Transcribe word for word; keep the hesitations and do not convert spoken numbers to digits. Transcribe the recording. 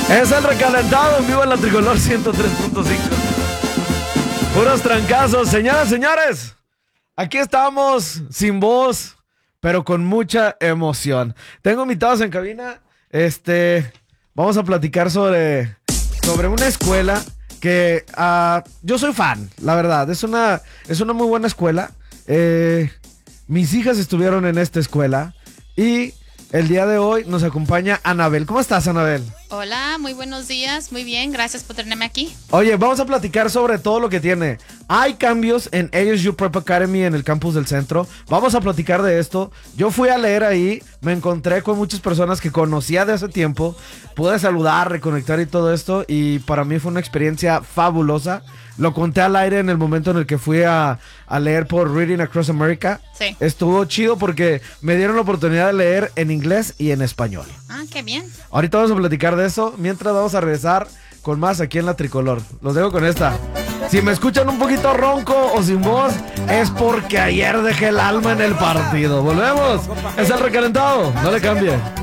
Es el recalentado en vivo en la Tricolor ciento tres punto cinco. Puros trancazos, señoras, señores. Aquí estamos sin voz, pero con mucha emoción. Tengo invitados en cabina. Este, vamos a platicar sobre, sobre una escuela que uh, yo soy fan, la verdad. Es una, es una muy buena escuela. Eh, mis hijas estuvieron en esta escuela y el día de hoy nos acompaña Anabel. ¿Cómo estás, Anabel? Hola, muy buenos días, muy bien, gracias por tenerme aquí. Oye, vamos a platicar sobre todo lo que tiene. Hay cambios en A S U Prep Academy en el campus del centro. Vamos a platicar de esto. Yo fui a leer ahí, me encontré con muchas personas que conocía de hace tiempo. Pude saludar, reconectar y todo esto, y para mí fue una experiencia fabulosa. Lo conté al aire en el momento en el que fui a, a leer por Reading Across America. Sí. Estuvo chido porque me dieron la oportunidad de leer en inglés y en español. Ah, qué bien. Ahorita vamos a platicar de eso, mientras vamos a regresar con más aquí en La Tricolor. Los dejo con esta. Si me escuchan un poquito ronco o sin voz, es porque ayer dejé el alma en el partido. Volvemos. Es el recalentado. No le cambie.